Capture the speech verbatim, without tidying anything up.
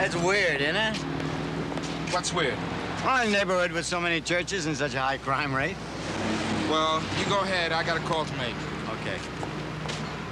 That's weird, isn't it? What's weird? Well, a neighborhood with so many churches and such a high crime rate. Well, you go ahead. I got a call to make. Okay.